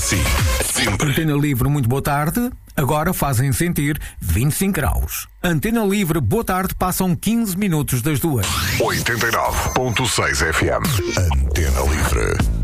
si. Sempre. Antena Livre, muito boa tarde. Agora fazem sentir 25 graus. Antena Livre, boa tarde, passam 15 minutos das 2. 89.6 FM. Antena Livre.